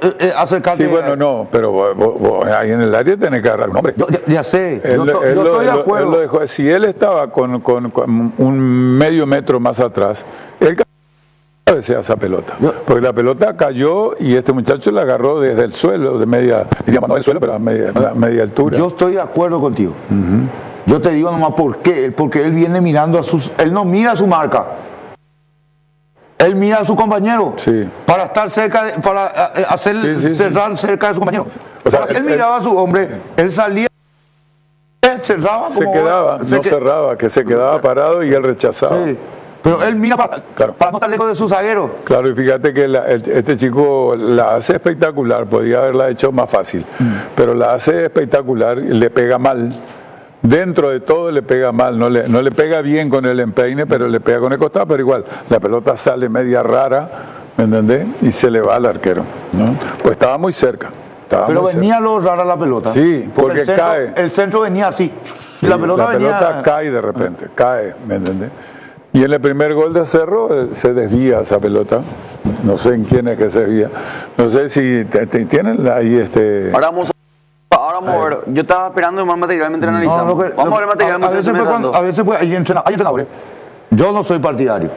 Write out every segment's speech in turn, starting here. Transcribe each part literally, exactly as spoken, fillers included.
eh, eh, acercarte. Sí, bueno, no, pero vos, vos, vos ahí en el área tenés que agarrar un hombre. Yo, ya, ya sé, Él, yo, to, él yo lo, estoy de él, acuerdo. él lo dejó, si él estaba con, con, con un medio metro más atrás, él cabecea esa pelota. Yo, porque la pelota cayó y este muchacho la agarró desde el suelo, de media, diríamos no del suelo, pero a media, a media altura. Yo estoy de acuerdo contigo. Uh-huh. Yo te digo nomás por qué. Porque él viene mirando a sus. Él no mira a su marca. Él mira a su compañero. Sí. Para estar cerca, de, para hacer sí, sí, cerrar sí. cerca de su compañero. O sea, él, él miraba él, a su hombre, él salía, cerraba. Se como, quedaba, se no que, cerraba, que se quedaba parado y él rechazaba. Sí. Pero él mira para, claro. para no estar lejos de su zaguero. Claro, y fíjate que la, el, este chico la hace espectacular, podía haberla hecho más fácil, mm. pero la hace espectacular y le pega mal. Dentro de todo le pega mal, no le, no le pega bien con el empeine, pero le pega con el costado, pero igual, la pelota sale media rara, ¿me entendés? Y se le va al arquero, ¿no? Pues estaba muy cerca. Estaba pero muy venía cerca. lo rara la pelota. Sí, porque, porque el centro, cae. El centro venía así, sí, y la pelota la venía... pelota cae de repente, cae, ¿me entendés? Y en el primer gol de Cerro se desvía esa pelota, no sé en quién es que se desvía, no sé si te, te, tienen ahí este... Ahora vamos Ahora vamos a ver, yo estaba esperando más material mientras no, analizamos. Que, vamos lo, a ver material a, a veces fue cuando, A veces fue, hay, entrena, hay entrenadores, yo no soy partidario,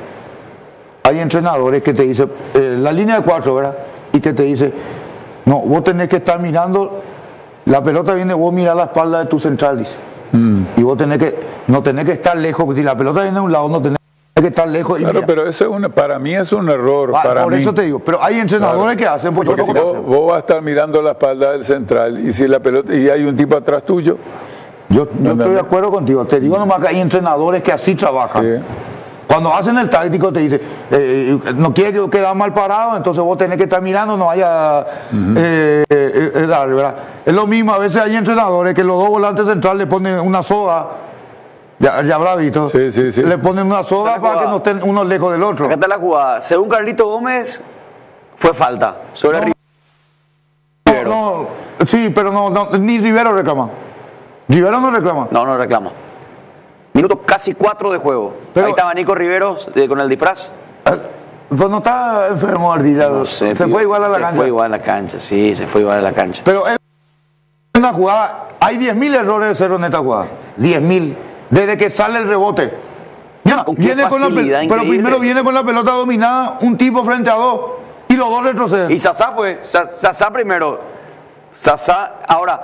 hay entrenadores que te dicen, eh, la línea de cuatro, ¿verdad? Y que te dice, no, vos tenés que estar mirando, la pelota viene, vos mirás la espalda de tu central, dice. Mm. Y vos tenés que, no tenés que estar lejos, porque si la pelota viene de un lado, no tenés que estar lejos. Y claro, mira. pero eso es una, para mí es un error. Ah, para por mí. eso te digo, pero hay entrenadores claro. que hacen, pues porque yo si no vos, hacen. vos vas a estar mirando la espalda del central y si la pelota y hay un tipo atrás tuyo. Yo, yo estoy de acuerdo contigo, te digo nomás que hay entrenadores que así trabajan. Sí. Cuando hacen el táctico te dice, eh, no quiere que quedar mal parado, entonces vos tenés que estar mirando, no vaya uh-huh. eh, eh, eh, dar, ¿verdad? Es lo mismo, a veces hay entrenadores que los dos volantes centrales le ponen una soga. Ya, ya habrá visto. Sí, sí, sí. Le ponen una soga para que no estén uno lejos del otro. Acá está la jugada. Según Carlito Gómez, fue falta sobre no, Rivero. No, no, sí, pero no, no, ni Rivero reclama. Rivero no reclama. No, no reclama. Minuto casi cuatro de juego. Pero, ahí estaba Nico Riveros eh, con el disfraz. Pues no está enfermo Ardila. No sé, se tío, fue igual a la se cancha. Se fue igual a la cancha, sí, se fue igual a la cancha. Pero es una jugada, hay diez mil errores de Cerro en esta jugada. diez mil. Desde que sale el rebote. Mira, con viene con la pelota, pero primero viene con la pelota dominada, un tipo frente a dos, y los dos retroceden. Y Sasá fue, Sasá primero. Sasá, ahora,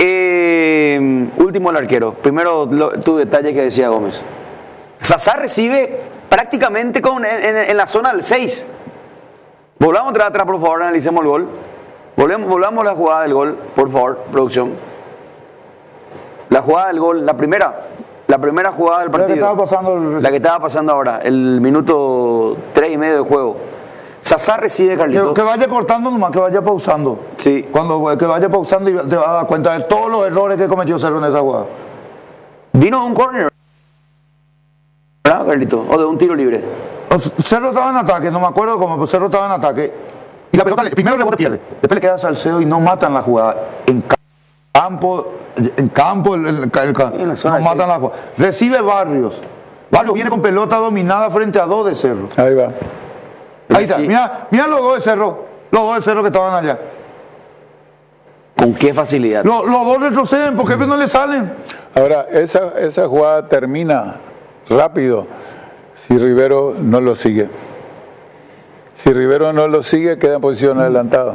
eh, último el arquero. Primero lo, tu detalle que decía Gómez. Sasá recibe prácticamente con, en, en, en la zona del seis. Volvamos atrás, atrás, por favor, analicemos el gol. Volvemos, volvamos a la jugada del gol, por favor, producción. La jugada del gol, la primera. La primera jugada del partido. La que estaba pasando, el... la que estaba pasando ahora, el minuto tres y medio de juego. Sasá recibe, Carlitos. Que, que vaya cortando nomás, que vaya pausando. Sí. Cuando que vaya pausando y te vas a dar cuenta de todos los errores que cometió Cerro en esa jugada. Vino de un córner, ¿verdad, Carlitos? O de un tiro libre. Cerro estaba en ataque, no me acuerdo cómo, pero Cerro estaba en ataque. Y la pelota, primero el rebote pierde. Después le queda Salcedo y no matan la jugada. En campo, en campo, el, el, el, el, no matan la jugada. Recibe Barrios. Barrios viene con pelota dominada frente a dos de Cerro. Ahí va. Ahí está, mira, mira los dos de Cerro, los dos de Cerro que estaban allá. ¿Con qué facilidad? Los, los dos retroceden porque mm. no le salen. Ahora, esa, esa jugada termina rápido si Rivero no lo sigue. Si Rivero no lo sigue, queda en posición mm. adelantada.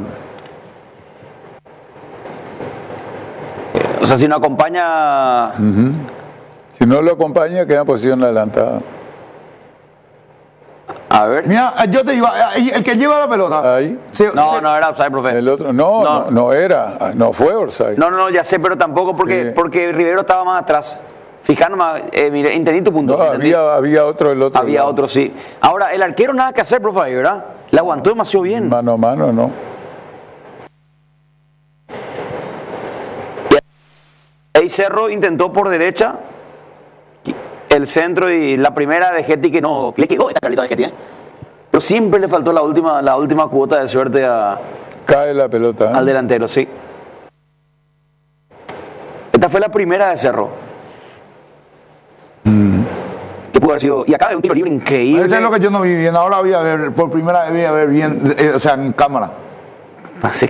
O sea, si no acompaña... Uh-huh. Si no lo acompaña, queda en posición adelantada. A ver. Mira, yo te digo, el que lleva la pelota. Ahí. Sí, no, sí. no era offside, profe. El otro, no, no, no, no era, no fue offside. No, no, no, ya sé, pero tampoco porque, sí. porque Rivero estaba más atrás. Fijaros más, eh, mire, entendí tu punto. No, había, había otro, el otro. Había lado. otro, sí. Ahora, el arquero nada que hacer, profe, ¿verdad? Le aguantó demasiado bien. Mano a mano, no. Ahí Cerro intentó por derecha el centro y la primera de Getty que no le quedó esta Carlito de Getty, ¿eh? Pero siempre le faltó la última, la última cuota de suerte a cae la pelota, ¿eh? al delantero, sí. Esta fue la primera de Cerro. Mm. Que pudo haber sido, y acá de un tiro libre increíble. Esto es lo que yo no vi bien. Ahora voy a ver, por primera vez voy a ver bien, eh, o sea, en cámara. Así